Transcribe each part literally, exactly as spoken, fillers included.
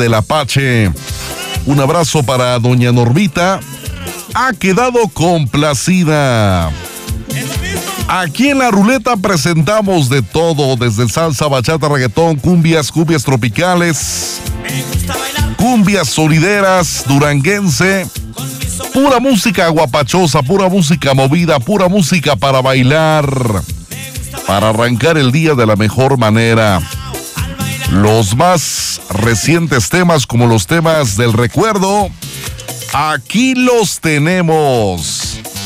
del Apache. Un abrazo para doña Normita. Ha quedado complacida. Aquí en la ruleta presentamos de todo, desde salsa, bachata, reggaetón, cumbias, cumbias tropicales, cumbias sonideras, duranguense, pura música guapachosa, pura música movida, pura música para bailar, para arrancar el día de la mejor manera. Los más recientes temas, como los temas del recuerdo, aquí los tenemos.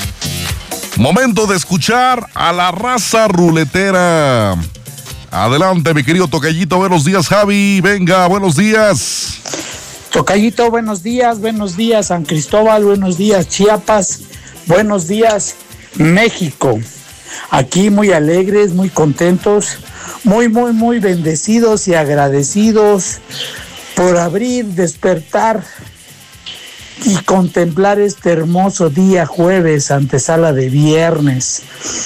Momento de escuchar a la raza ruletera. Adelante, mi querido Tocayito. Buenos días, Javi. Venga, buenos días. Tocayito, buenos días. Buenos días, San Cristóbal. Buenos días, Chiapas. Buenos días, México. Aquí muy alegres, muy contentos, muy, muy, muy bendecidos y agradecidos por abrir, despertar y contemplar este hermoso día jueves, antesala de viernes.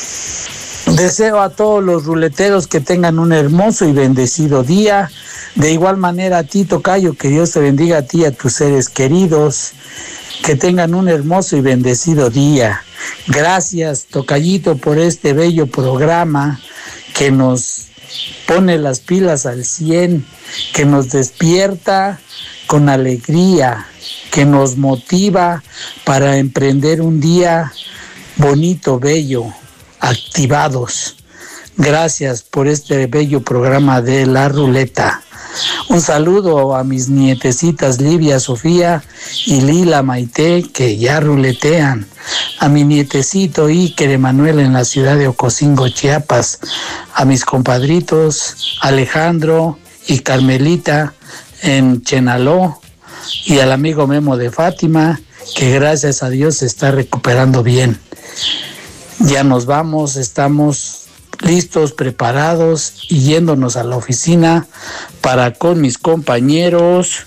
Deseo a todos los ruleteros que tengan un hermoso y bendecido día. De igual manera a ti, Tocayo, que Dios te bendiga a ti y a tus seres queridos. Que tengan un hermoso y bendecido día. Gracias, Tocayito, por este bello programa que nos pone las pilas al cien, que nos despierta con alegría, que nos motiva para emprender un día bonito, bello, activados. Gracias por este bello programa de La Ruleta. Un saludo a mis nietecitas Livia, Sofía y Lila Maite, que ya ruletean. A mi nietecito Iker Emanuel en la ciudad de Ocosingo, Chiapas. A mis compadritos Alejandro y Carmelita en Chenaló. Y al amigo Memo de Fátima, que gracias a Dios se está recuperando bien. Ya nos vamos, estamos listos, preparados y yéndonos a la oficina para con mis compañeros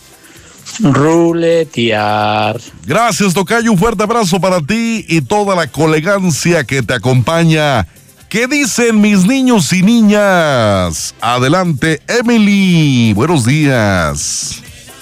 ruletear. Gracias, Tocayo, un fuerte abrazo para ti y toda la colegancia que te acompaña. ¿Qué dicen mis niños y niñas? Adelante, Emily, buenos días.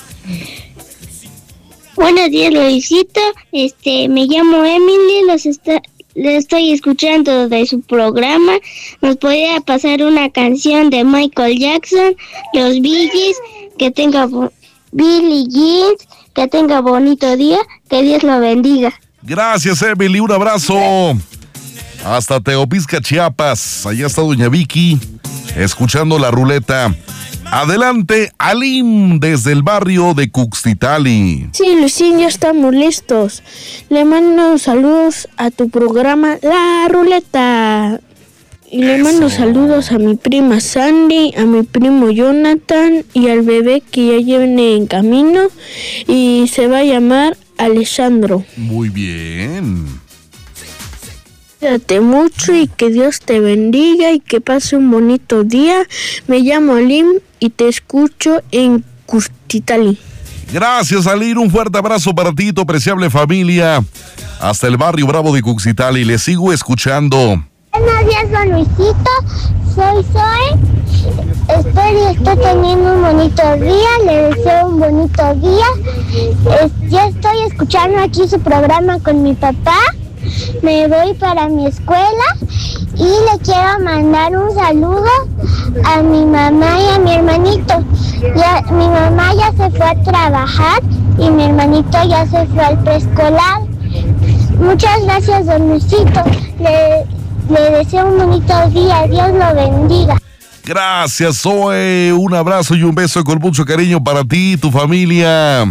Buenos días, Luisito. Este, me llamo Emily, los está Le estoy escuchando de su programa. ¿Nos podría pasar una canción de Michael Jackson, los Bee Gees? Que tenga bo- Billie Jeans, que tenga bonito día, que Dios lo bendiga. Gracias, Emily, un abrazo. Hasta Teopisca, Chiapas. Allá está doña Vicky, escuchando la ruleta. Adelante, Alim, desde el barrio de Cuxtitali. Sí, Luisín, ya estamos listos. Le mando saludos a tu programa La Ruleta. Y le mando Eso. saludos a mi prima Sandy, a mi primo Jonathan y al bebé que ya viene en camino y se va a llamar Alessandro. Muy bien. Cuídate mucho y que Dios te bendiga y que pase un bonito día. Me llamo Alim y te escucho en Cuxtitali. Gracias, Alir. Un fuerte abrazo para ti, tu apreciable familia. Hasta el barrio Bravo de Cuxtitali. Le sigo escuchando. Buenos días, don Luisito. Soy Zoe. Espero y esté teniendo un bonito día. Le deseo un bonito día. Es, ya estoy escuchando aquí su programa con mi papá. Me voy para mi escuela y le quiero mandar un saludo a mi mamá y a mi hermanito. Ya, mi mamá ya se fue a trabajar y mi hermanito ya se fue al preescolar. Muchas gracias, don Luisito. Le, le deseo un bonito día. Dios lo bendiga. Gracias, Zoe. Un abrazo y un beso con mucho cariño para ti y tu familia.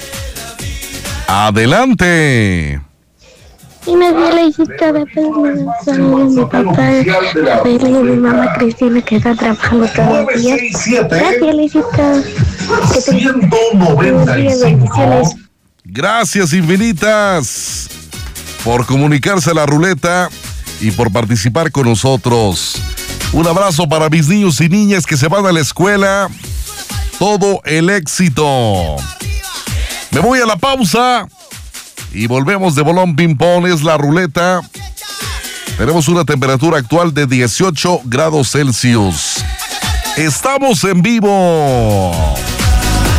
Adelante. Y me dio la hijita de Pedro, mi papá, Rafael y mi mamá Cristina, que está trabajando todos los días. Gracias, Luisito. Que ciento noventa y cinco. bendiciones. Gracias infinitas por comunicarse a la ruleta y por participar con nosotros. Un abrazo para mis niños y niñas que se van a la escuela. Todo el éxito. Me voy a la pausa y volvemos de bolón ping-pong. Es la ruleta. Tenemos una temperatura actual de dieciocho grados Celsius. Estamos en vivo.